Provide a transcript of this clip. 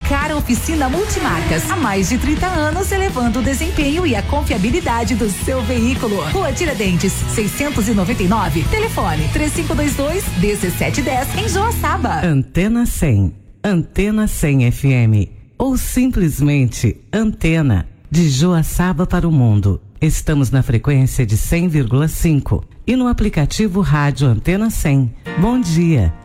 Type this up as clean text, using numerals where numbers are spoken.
Sicar Oficina Multimarcas. Há mais de 30 anos elevando o desempenho e a confiabilidade do seu veículo. Rua Tiradentes, 699. Telefone 3522-1710 em Joaçaba. Antena 100. Antena 100 FM. Ou simplesmente Antena. De Joaçaba para o mundo. Estamos na frequência de 100,5 e no aplicativo Rádio Antena 100. Bom dia.